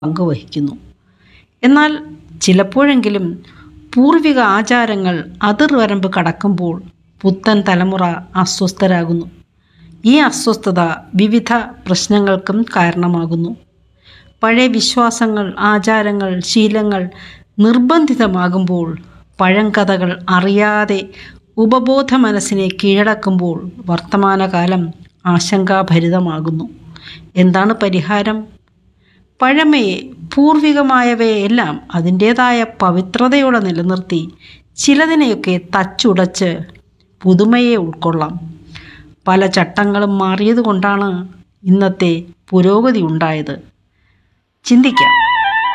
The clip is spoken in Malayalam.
പങ്കുവഹിക്കുന്നു. എന്നാൽ ചിലപ്പോഴെങ്കിലും പൂർവിക ആചാരങ്ങൾ അതിർവരമ്പ് കടക്കുമ്പോൾ പുത്തൻ തലമുറ അസ്വസ്ഥരാകുന്നു. ഈ അസ്വസ്ഥത വിവിധ പ്രശ്നങ്ങൾക്കും കാരണമാകുന്നു. പഴയ വിശ്വാസങ്ങൾ, ആചാരങ്ങൾ, ശീലങ്ങൾ നിർബന്ധിതമാകുമ്പോൾ, പഴങ്കഥകൾ അറിയാതെ ഉപബോധ മനസ്സിനെ കീഴടക്കുമ്പോൾ വർത്തമാനകാലം ആശങ്കാഭരിതമാകുന്നു. എന്താണ് പരിഹാരം? പഴമയെ, പൂർവികമായവയെല്ലാം അതിൻ്റേതായ പവിത്രതയോടെ നിലനിർത്തി ചിലതിനെയൊക്കെ തച്ചുടച്ച് പുതുമയെ ഉൾക്കൊള്ളാം. പല ചട്ടങ്ങളും മാറിയതുകൊണ്ടാണ് ഇന്നത്തെ പുരോഗതി ഉണ്ടായത്. ചിന്തിക്കാം.